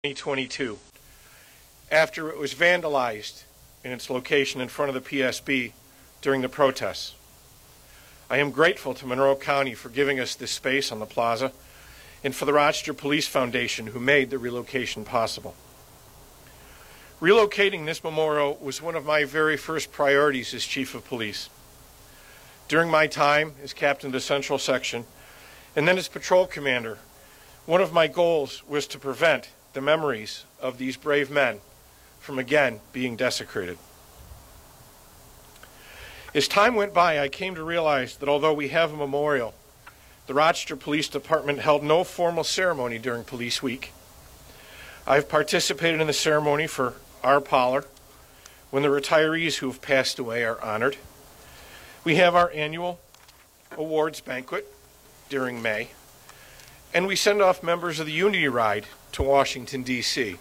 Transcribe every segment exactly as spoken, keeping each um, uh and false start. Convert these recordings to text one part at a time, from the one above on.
twenty twenty-two, after it was vandalized in its location in front of the P S B during the protests. I am grateful to Monroe County for giving us this space on the plaza and for the Rochester Police Foundation who made the relocation possible. Relocating this memorial was one of my very first priorities as Chief of Police. During my time as Captain of the Central Section and then as Patrol Commander, one of my goals was to prevent the memories of these brave men from again being desecrated. As time went by, I came to realize that although we have a memorial, the Rochester Police Department held no formal ceremony during Police Week. I've participated in the ceremony for our Poller, when the retirees who have passed away are honored. We have our annual awards banquet during May, and we send off members of the Unity Ride to Washington, D C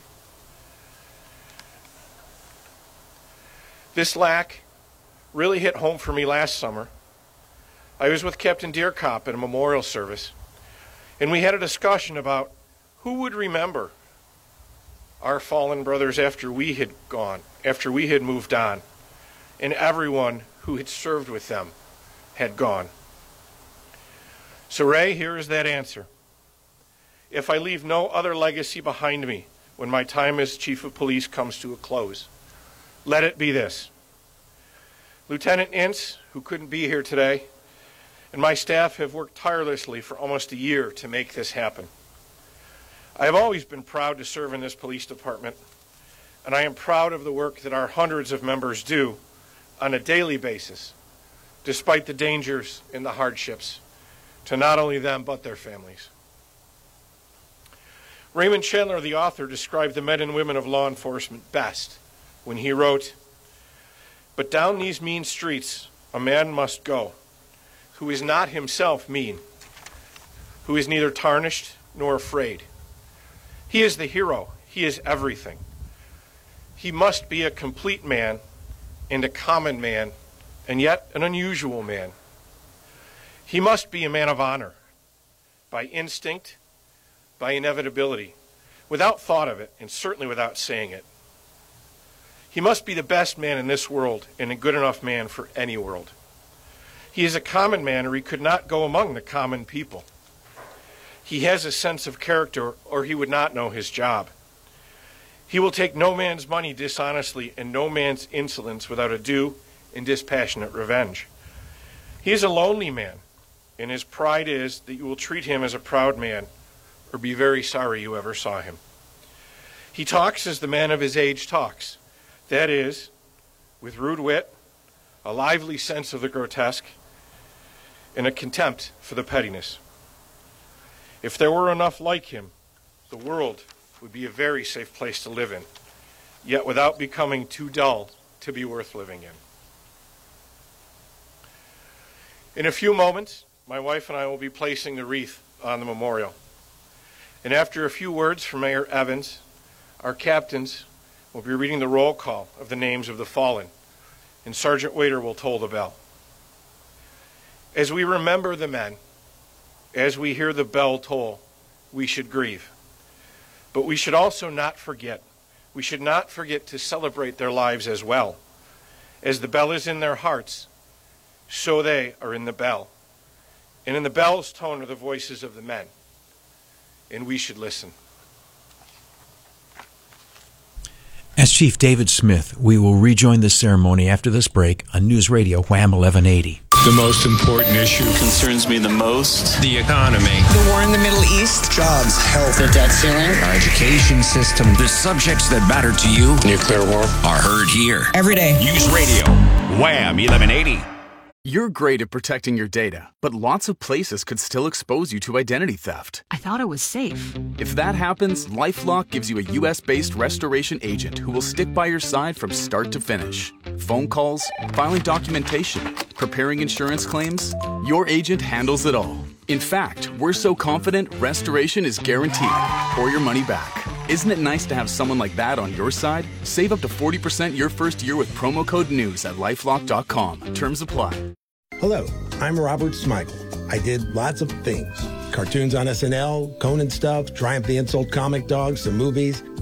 This lack really hit home for me last summer. I was with Captain Deerkop at a memorial service, and we had a discussion about who would remember our fallen brothers after we had gone, after we had moved on, and everyone who had served with them had gone. So, Ray, here is that answer. If I leave no other legacy behind me when my time as Chief of Police comes to a close, let it be this. Lieutenant Ince, who couldn't be here today, and my staff have worked tirelessly for almost a year to make this happen. I have always been proud to serve in this police department, and I am proud of the work that our hundreds of members do on a daily basis, despite the dangers and the hardships to not only them but their families. Raymond Chandler, the author, described the men and women of law enforcement best when he wrote, "But down these mean streets a man must go, who is not himself mean, who is neither tarnished nor afraid. He is the hero. He is everything. He must be a complete man and a common man, and yet an unusual man. He must be a man of honor, by instinct, by inevitability, without thought of it, and certainly without saying it. He must be the best man in this world and a good enough man for any world. He is a common man, or he could not go among the common people. He has a sense of character, or he would not know his job. He will take no man's money dishonestly and no man's insolence without a due and dispassionate revenge. He is a lonely man, and his pride is that you will treat him as a proud man or be very sorry you ever saw him. He talks as the man of his age talks, that is, with rude wit, a lively sense of the grotesque, and a contempt for the pettiness. If there were enough like him, the world would be a very safe place to live in, yet without becoming too dull to be worth living in." In a few moments, my wife and I will be placing the wreath on the memorial. And after a few words from Mayor Evans, our captains will be reading the roll call of the names of the fallen, and Sergeant Waiter will toll the bell. As we remember the men, as we hear the bell toll, we should grieve. But we should also not forget. We should not forget to celebrate their lives as well. As the bell is in their hearts, so they are in the bell. And in the bell's tone are the voices of the men. And we should listen. As Chief David Smith, we will rejoin the ceremony after this break on News Radio Wham eleven eighty. The most important issue concerns me the most. The economy. The war in the Middle East. Jobs, health, the debt ceiling. Our education system. The subjects that matter to you. Nuclear war. Are heard here. Every day. News Radio Wham eleven eighty. You're great at protecting your data, but lots of places could still expose you to identity theft. I thought it was safe. If that happens, LifeLock gives you a U S-based restoration agent who will stick by your side from start to finish. Phone calls, filing documentation, preparing insurance claims, your agent handles it all. In fact, we're so confident restoration is guaranteed or your money back. Isn't it nice to have someone like that on your side? Save up to forty percent your first year with promo code NEWS at lifelock dot com. Terms apply. Hello, I'm Robert Smigel. I did lots of things. Cartoons on S N L, Conan stuff, Triumph the Insult comic dogs, some movies.